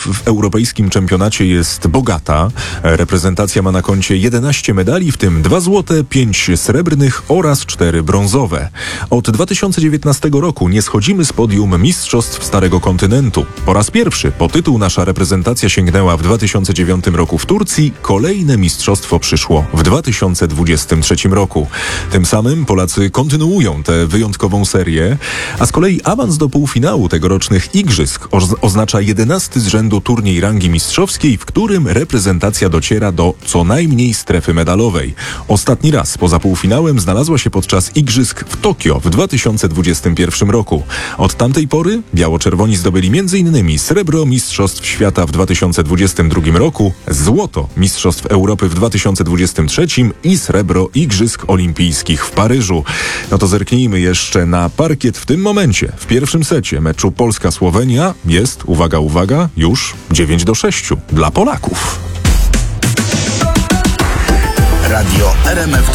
w europejskim czempionacie jest bogata. Reprezentacja ma na koncie 11 medali, w tym 2 złote, 5 srebrnych oraz 4 brązowe. Od 2019 roku nie schodzimy z podium mistrzostw Starego Kontynentu. Po raz pierwszy po tytuł nasza reprezentacja sięgnęła w 2009 roku w Turcji, kolejne mistrzostwo przyszło w 2023 roku. Tym samym Polacy kontynuują tę wyjątkową serię, a z kolei awans do półfinału tegorocznych igrzysk oznacza 11 z rzędu turniej rangi mistrzowskiej, w którym reprezentacja dociera do co najmniej strefy medalowej. Ostatni raz poza półfinałem znalazła się podczas igrzysk w Tokio w 2021 roku. Od tamtej pory biało-czerwoni zdobyli m.in. srebro Mistrzostw Świata w 2022 roku, złoto Mistrzostw Europy w 2023 i srebro Igrzysk Olimpijskich w Paryżu. No to zerknijmy jeszcze na parkiet w tym momencie. W pierwszym secie meczu Polska-Słowenia jest, uwaga, uwaga, już 9-6 dla Polaków. Radio RMF